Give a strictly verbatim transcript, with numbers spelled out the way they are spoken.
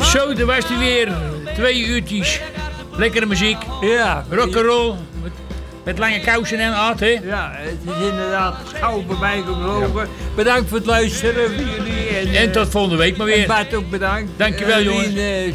Zo, daar was hij weer. Twee uurtjes. Lekkere muziek. Ja. Rock'n'roll. Met, met lange kousen en at, hè? Ja, het is inderdaad gauw bij mij gevlogen. Ja. Bedankt voor het luisteren voor jullie. En, en tot volgende week maar weer. En Bart ook bedankt. Dankjewel, uh, jongen. Uh,